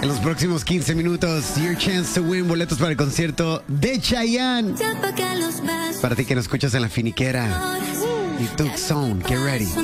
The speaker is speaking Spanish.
En los próximos 15 minutos, your chance to win boletos para el concierto de Chayanne. Para ti que nos escuchas en La Finiquera y Tucson, get ready.